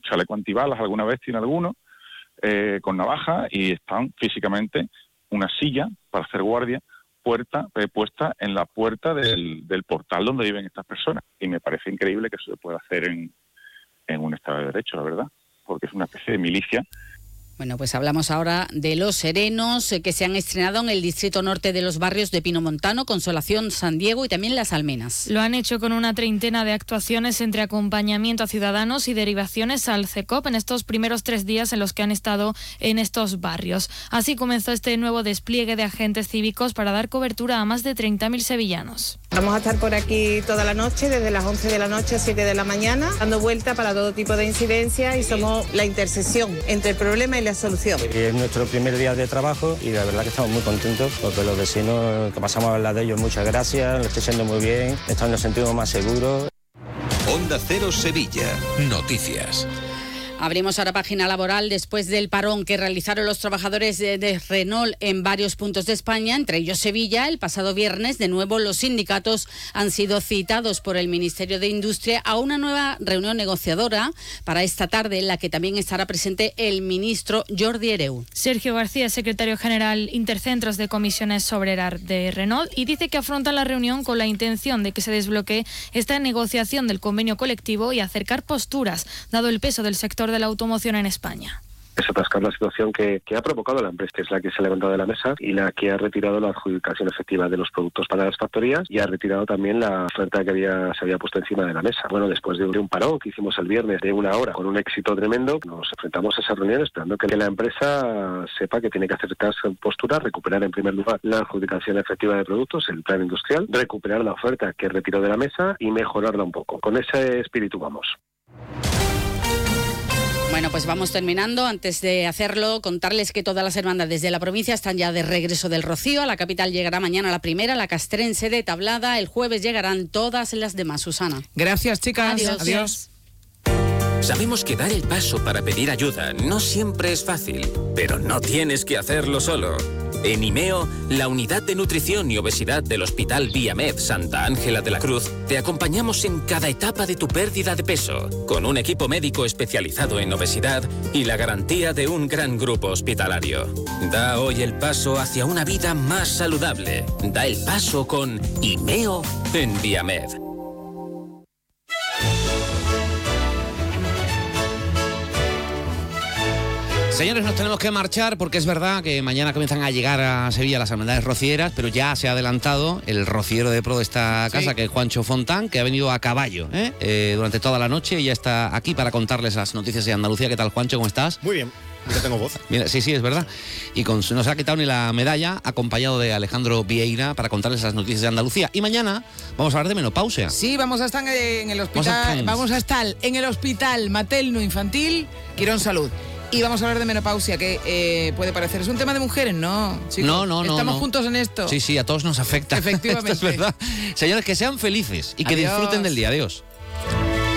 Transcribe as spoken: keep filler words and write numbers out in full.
chaleco antibalas, alguna vez tiene alguno, eh, con navaja, y están físicamente una silla para hacer guardia, puerta eh, puesta en la puerta del, del portal donde viven estas personas. Y me parece increíble que eso se pueda hacer en, en un Estado de Derecho, la verdad, porque es una especie de milicia. Bueno, pues hablamos ahora de los serenos eh, que se han estrenado en el distrito norte de los barrios de Pinomontano, Consolación, San Diego y también Las Almenas. Lo han hecho con una treintena de actuaciones entre acompañamiento a ciudadanos y derivaciones al C E C O P en estos primeros tres días en los que han estado en estos barrios. Así comenzó este nuevo despliegue de agentes cívicos para dar cobertura a más de treinta mil sevillanos. Vamos a estar por aquí toda la noche, desde las once de la noche a siete de la mañana, dando vuelta para todo tipo de incidencias, y somos la intersección entre el problema y la solución. Es nuestro primer día de trabajo y la verdad que estamos muy contentos porque los vecinos que pasamos a hablar de ellos, muchas gracias, lo estoy haciendo muy bien, estamos, nos sentimos más seguros. Onda Cero Sevilla. Noticias. Abrimos ahora página laboral después del parón que realizaron los trabajadores de, de Renault en varios puntos de España, entre ellos Sevilla. El pasado viernes, de nuevo, los sindicatos han sido citados por el Ministerio de Industria a una nueva reunión negociadora para esta tarde, en la que también estará presente el ministro Jordi Hereu. Sergio García, secretario general Intercentros de Comisiones Obreras de Renault, y dice que afrontan la reunión con la intención de que se desbloquee esta negociación del convenio colectivo y acercar posturas, dado el peso del sector de la automoción en España. Es atascar la situación que, que ha provocado la empresa, que es la que se ha levantado de la mesa y la que ha retirado la adjudicación efectiva de los productos para las factorías, y ha retirado también la oferta que había, se había puesto encima de la mesa. Bueno, después de un parón que hicimos el viernes de una hora con un éxito tremendo, nos enfrentamos a esa reunión esperando que la empresa sepa que tiene que acercarse en postura, recuperar en primer lugar la adjudicación efectiva de productos, el plan industrial, recuperar la oferta que retiró de la mesa y mejorarla un poco. Con ese espíritu vamos. Bueno, pues vamos terminando. Antes de hacerlo, contarles que todas las hermandades de la provincia están ya de regreso del Rocío. A la capital llegará mañana la primera, la castrense de Tablada. El jueves llegarán todas las demás, Susana. Gracias, chicas. Adiós. Adiós. Sabemos que dar el paso para pedir ayuda no siempre es fácil, pero no tienes que hacerlo solo. En IMEO, la unidad de nutrición y obesidad del Hospital Viamed Santa Ángela de la Cruz, te acompañamos en cada etapa de tu pérdida de peso, con un equipo médico especializado en obesidad y la garantía de un gran grupo hospitalario. Da hoy el paso hacia una vida más saludable. Da el paso con IMEO en Viamed. Señores, nos tenemos que marchar porque es verdad que mañana comienzan a llegar a Sevilla las hermandades rocieras, pero ya se ha adelantado el rociero de pro de esta casa, sí, que es Juancho Fontán, que ha venido a caballo ¿eh? Eh, durante toda la noche y ya está aquí para contarles las noticias de Andalucía. ¿Qué tal, Juancho? ¿Cómo estás? Muy bien. Ya tengo voz. Mira, sí, sí, es verdad. Y con, no se ha quitado ni la medalla, acompañado de Alejandro Vieira para contarles las noticias de Andalucía. Y mañana vamos a hablar de menopausia. Sí, vamos a estar en el hospital, vamos a estar en el hospital materno infantil Quirón Salud. Y vamos a hablar de menopausia, que eh, puede parecer, es un tema de mujeres, ¿no? Chicos, no, no, no. Estamos no. juntos en esto. Sí, sí, a todos nos afecta. Efectivamente. Esto es verdad. Señores, que sean felices y que Adiós. disfruten del día. Adiós.